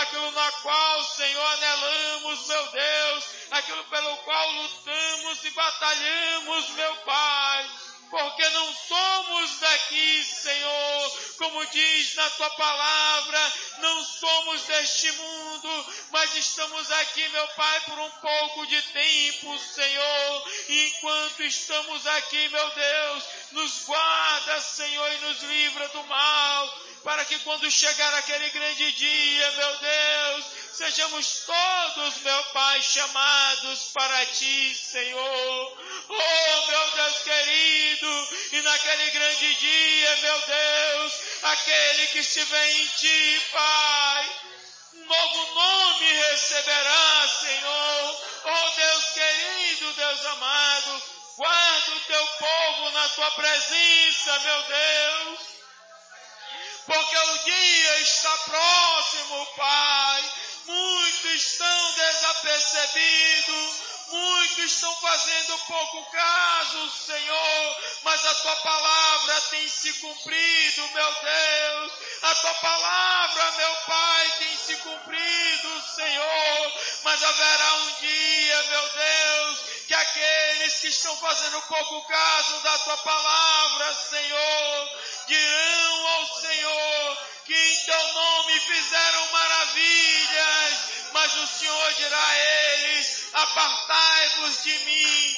aquilo na qual, Senhor, anelamos, meu Deus, aquilo pelo qual lutamos e batalhamos, meu Pai. Porque não somos daqui, Senhor, como diz na tua palavra, não somos deste mundo, mas estamos aqui, meu Pai, por um pouco de tempo, Senhor. E enquanto estamos aqui, meu Deus, nos guarda, Senhor, e nos livra do mal, para que quando chegar aquele grande dia, meu Deus, sejamos todos, meu Pai, chamados para Ti, Senhor. Oh, meu Deus querido, e naquele grande dia, meu Deus, aquele que estiver em Ti, Pai, um novo nome receberá, Senhor. Oh, Deus querido, Deus amado, guarda o Teu povo na Tua presença, meu Deus, porque o dia está próximo, Pai. Muitos estão desapercebidos, muitos estão fazendo pouco caso, Senhor, mas a Tua palavra tem se cumprido, meu Deus. A Tua palavra, meu Pai, tem se cumprido, Senhor, mas haverá um dia, meu Deus, que aqueles que estão fazendo pouco caso da Tua palavra, Senhor, dirão ao Senhor que em Teu nome fizeram maravilhas, mas o Senhor dirá a eles: apartai-vos de mim,